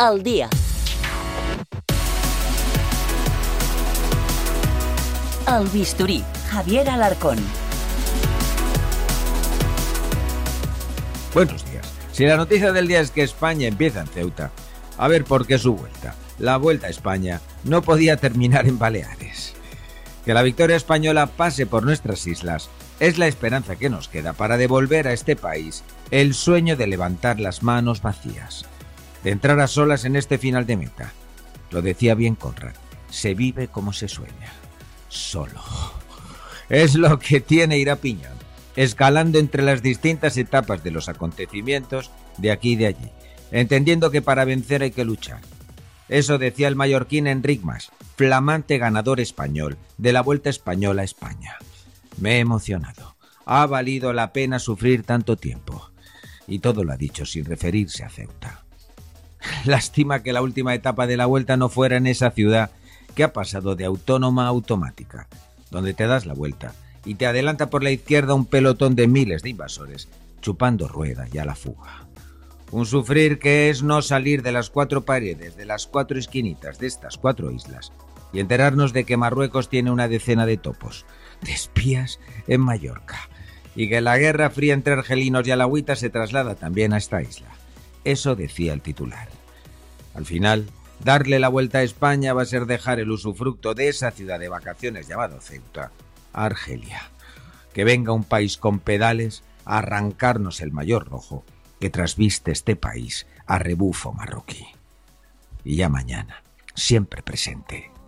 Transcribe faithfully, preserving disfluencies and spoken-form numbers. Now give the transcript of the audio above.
al día. El Bisturí, Javier Alarcón. Buenos días. Si la noticia del día es que España empieza en Ceuta, a ver por qué su vuelta, la vuelta a España, no podía terminar en Baleares. Que la victoria española pase por nuestras islas es la esperanza que nos queda para devolver a este país el sueño de levantar las manos vacías, de entrar a solas en este final de meta. Lo decía bien Conrad, se vive como se sueña, solo. Es lo que tiene ir a piñón, escalando entre las distintas etapas de los acontecimientos de aquí y de allí, entendiendo que para vencer hay que luchar. Eso decía el mallorquín Enric Mas, flamante ganador español de la Vuelta Española a España. Me he emocionado. Ha valido la pena sufrir tanto tiempo. Y todo lo ha dicho sin referirse a Ceuta. Lástima que la última etapa de la Vuelta no fuera en esa ciudad que ha pasado de autónoma a automática, donde te das la vuelta y te adelanta por la izquierda un pelotón de miles de invasores, chupando rueda y a la fuga. Un sufrir que es no salir de las cuatro paredes, de las cuatro esquinitas de estas cuatro islas y enterarnos de que Marruecos tiene una decena de topos, de espías en Mallorca, y que la guerra fría entre argelinos y alauitas se traslada también a esta isla. Eso decía el titular. Al final, darle la vuelta a España va a ser dejar el usufructo de esa ciudad de vacaciones llamado Ceuta a Argelia. Que venga un país con pedales a arrancarnos el mayor rojo que trasviste este país a rebufo marroquí. Y ya mañana, siempre presente,